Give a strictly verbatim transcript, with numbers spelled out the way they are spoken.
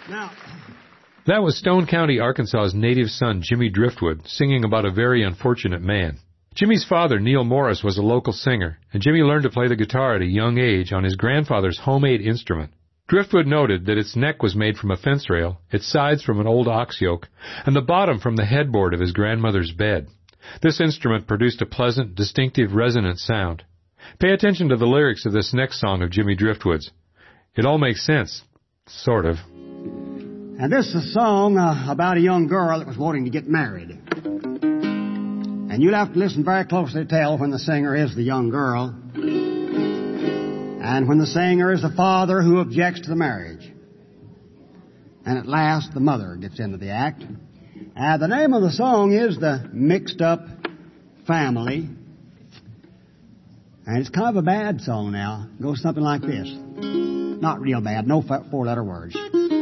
Now, that was Stone County, Arkansas's native son, Jimmy Driftwood, singing about a very unfortunate man. Jimmy's father, Neil Morris, was a local singer, and Jimmy learned to play the guitar at a young age on his grandfather's homemade instrument. Driftwood noted that its neck was made from a fence rail, its sides from an old ox yoke, and the bottom from the headboard of his grandmother's bed. This instrument produced a pleasant, distinctive, resonant sound. Pay attention to the lyrics of this next song of Jimmy Driftwood's. It all makes sense, sort of. And this is a song uh, about a young girl that was wanting to get married. And you'll have to listen very closely to tell when the singer is the young girl and when the singer is the father who objects to the marriage. And at last, the mother gets into the act. Uh, the name of the song is The Mixed Up Family. And it's kind of a bad song now. It goes something like this. Not real bad, no four-letter words.